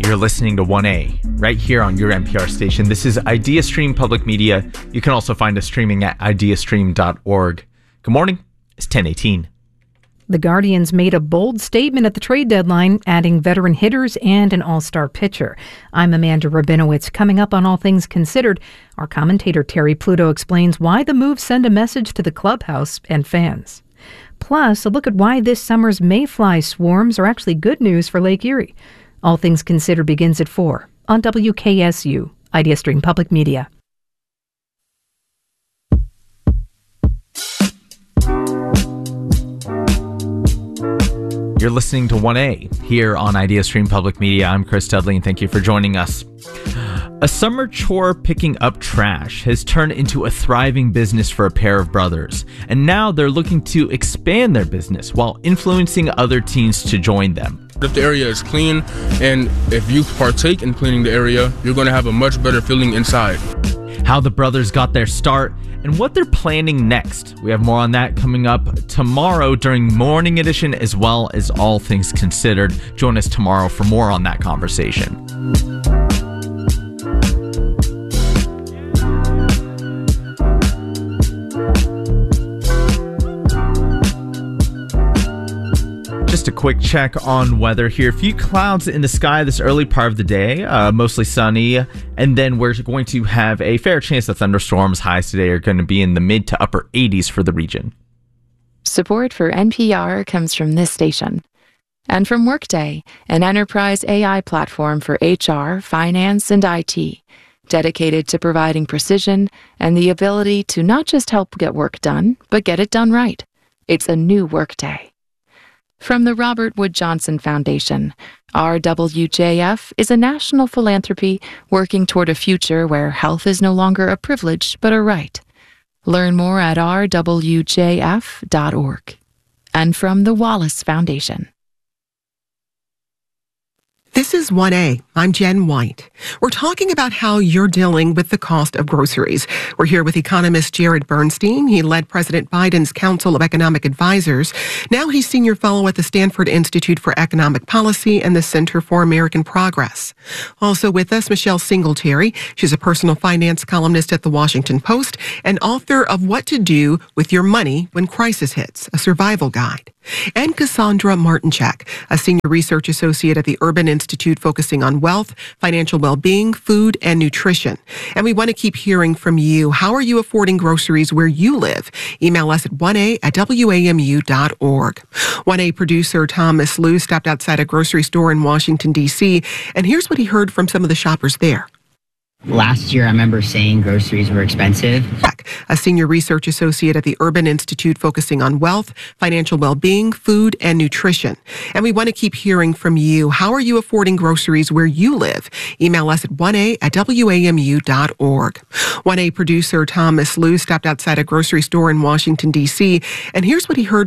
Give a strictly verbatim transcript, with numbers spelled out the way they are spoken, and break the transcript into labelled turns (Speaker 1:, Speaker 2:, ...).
Speaker 1: You're listening to one A right here on your N P R station. This is IdeaStream Public Media. You can also find us streaming at ideastream dot org. Good morning. It's ten eighteen.
Speaker 2: The Guardians made a bold statement at the trade deadline, adding veteran hitters and an all-star pitcher. I'm Amanda Rabinowitz. Coming up on All Things Considered, our commentator Terry Pluto explains why the moves send a message to the clubhouse and fans. Plus, a look at why this summer's mayfly swarms are actually good news for Lake Erie. All Things Considered begins at four on W K S U, IdeaStream Public Media.
Speaker 1: You're listening to one A here on IdeaStream Public Media. I'm Chris Dudley, and thank you for joining us. A summer chore picking up trash has turned into a thriving business for a pair of brothers, and now they're looking to expand their business while influencing other teens to join them.
Speaker 3: If the area is clean, and if you partake in cleaning the area, you're going to have a much better feeling inside.
Speaker 1: How the brothers got their start and what they're planning next. We have more on that coming up tomorrow during Morning Edition, as well as All Things Considered. Join us tomorrow for more on that conversation. Just a quick check on weather here. A few clouds in the sky this early part of the day, uh, mostly sunny, and then we're going to have a fair chance of thunderstorms. Highs today are going to be in the mid to upper eighties for the region.
Speaker 4: Support for N P R comes from this station and from Workday, an enterprise A I platform for H R, finance, and I T, dedicated to providing precision and the ability to not just help get work done, but get it done right. It's a new Workday. From the Robert Wood Johnson Foundation, R W J F is a national philanthropy working toward a future where health is no longer a privilege but a right. Learn more at r w j f dot org. And from the Wallace Foundation.
Speaker 5: This is one A. I'm Jen White. We're talking about how you're dealing with the cost of groceries. We're here with economist Jared Bernstein. He led President Biden's Council of Economic Advisors. Now he's senior fellow at the Stanford Institute for Economic Policy and the Center for American Progress. Also with us, Michelle Singletary. She's a personal finance columnist at The Washington Post and author of What to Do with Your Money When Crisis Hits, a survival guide. And Cassandra Martinchak, a senior research associate at the Urban Institute focusing on wealth, financial well-being, food, and nutrition. And we want to keep hearing from you. How are you affording groceries where you live? Email us at one a at w a m u dot org. one A producer Thomas Liu stopped outside a grocery store in Washington, D C, and here's what he heard from some of the shoppers there.
Speaker 6: Last year, I remember saying groceries were expensive.
Speaker 5: A senior research associate at the Urban Institute focusing on wealth, financial well-being, food, and nutrition. And we want to keep hearing from you. How are you affording groceries where you live? Email us at one a at w a m u dot org. one A producer Thomas Liu stopped outside a grocery store in Washington, D C, and here's what he heard